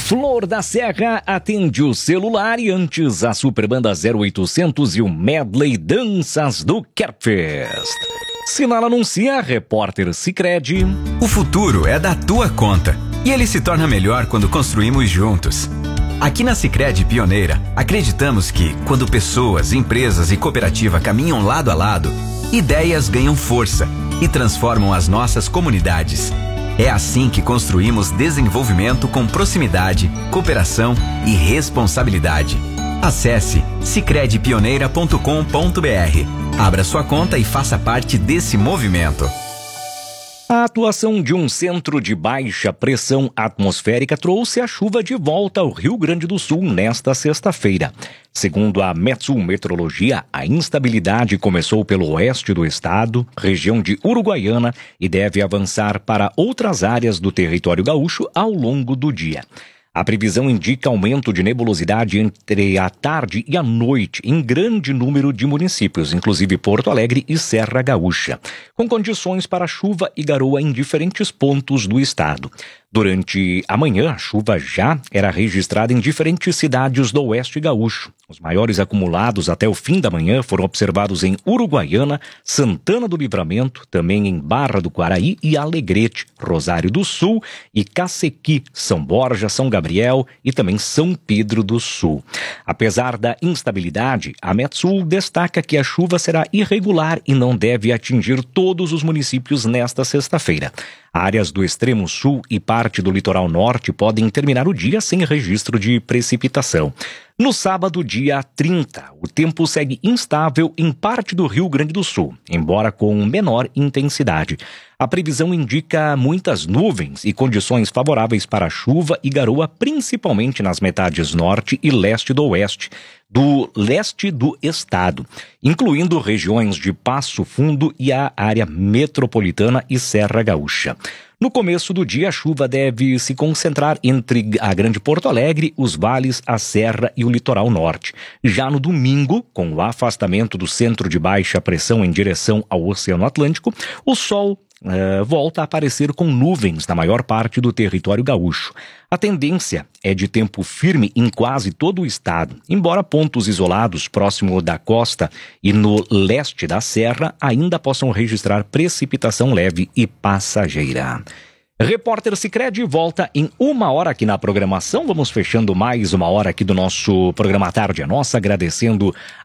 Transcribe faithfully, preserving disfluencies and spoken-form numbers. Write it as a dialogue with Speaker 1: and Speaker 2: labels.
Speaker 1: Flor da Serra atende o celular e antes a Superbanda zero oitocentos e o medley Danças do Kerfest. Sinal anuncia, repórter Sicredi.
Speaker 2: O futuro é da tua conta e ele se torna melhor quando construímos juntos. Aqui na Sicredi Pioneira, acreditamos que quando pessoas, empresas e cooperativa caminham lado a lado, ideias ganham força e transformam as nossas comunidades. É assim que construímos desenvolvimento com proximidade, cooperação e responsabilidade. Acesse sicredi pioneira ponto com ponto br. Abra sua conta e faça parte desse movimento.
Speaker 1: A atuação de um centro de baixa pressão atmosférica trouxe a chuva de volta ao Rio Grande do Sul nesta sexta-feira. Segundo a Metsul Meteorologia, a instabilidade começou pelo oeste do estado, região de Uruguaiana, e deve avançar para outras áreas do território gaúcho ao longo do dia. A previsão indica aumento de nebulosidade entre a tarde e a noite em grande número de municípios, inclusive Porto Alegre e Serra Gaúcha, com condições para chuva e garoa em diferentes pontos do estado. Durante a manhã, a chuva já era registrada em diferentes cidades do oeste gaúcho. Os maiores acumulados até o fim da manhã foram observados em Uruguaiana, Santana do Livramento, também em Barra do Quaraí e Alegrete, Rosário do Sul e Cacequi, São Borja, São Gabriel e também São Pedro do Sul. Apesar da instabilidade, a Metsul destaca que a chuva será irregular e não deve atingir todos os municípios nesta sexta-feira. Áreas do extremo sul e parte do litoral norte podem terminar o dia sem registro de precipitação. No sábado, dia trinta, o tempo segue instável em parte do Rio Grande do Sul, embora com menor intensidade. A previsão indica muitas nuvens e condições favoráveis para chuva e garoa, principalmente nas metades norte e leste do oeste, do leste do estado, incluindo regiões de Passo Fundo e a área metropolitana e Serra Gaúcha. No começo do dia, a chuva deve se concentrar entre a Grande Porto Alegre, os vales, a Serra e o litoral norte. Já no domingo, com o afastamento do centro de baixa pressão em direção ao Oceano Atlântico, o sol Uh, volta a aparecer com nuvens na maior parte do território gaúcho. A tendência é de tempo firme em quase todo o estado, embora pontos isolados próximo da costa e no leste da serra ainda possam registrar precipitação leve e passageira. Repórter Sicredi volta em uma hora aqui na programação. Vamos fechando mais uma hora aqui do nosso programa Tarde é Nossa, agradecendo